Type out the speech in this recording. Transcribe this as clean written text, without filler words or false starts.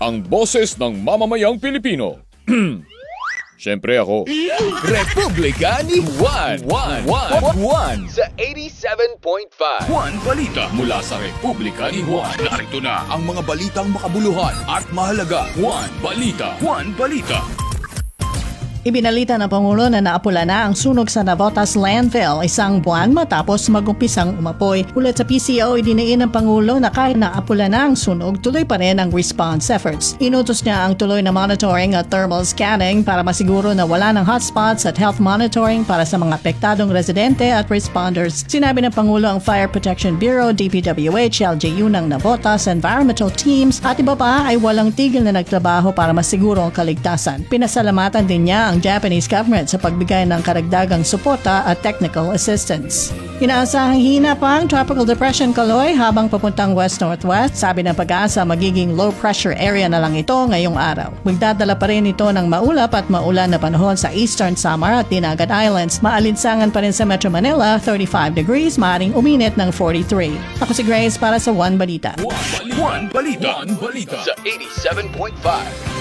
ang boses ng mamamayang Pilipino. Siyempre ako. Republika ni Juan Sa 87.5 Juan Balita mula sa Republika ni Juan. Narito na ang mga balitang makabuluhan at mahalaga. Juan Balita. Ibinalita ng Pangulo na naapula na ang sunog sa Navotas landfill isang buwan matapos mag-umpisang umapoy. Ulat sa PCO, idiniin ng Pangulo na kahit naapula na ang sunog, tuloy pa rin ang response efforts. Inutos niya ang tuloy na monitoring at thermal scanning para masiguro na wala ng hotspots at health monitoring para sa mga apektadong residente at responders. Sinabi ng Pangulo ang Fire Protection Bureau, DPWH, LGU ng Navotas, environmental teams at iba pa ay walang tigil na nagtrabaho para masiguro ang kaligtasan. Pinasalamatan din niya ang Japanese government sa pagbigay ng karagdagang suporta at technical assistance. Inaasahang hina pa ang Tropical Depression Kaloy habang papuntang west-northwest. Sabi ng Pag-asa, magiging low-pressure area na lang ito ngayong araw. Magdadala pa rin ito ng maulap at maulan na panahon sa Eastern Samar at Dinagat Islands. Maalinsangan pa rin sa Metro Manila, 35 degrees, maaaring uminit ng 43. Ako si Grace para sa One Balita. Juan Balita. sa 87.5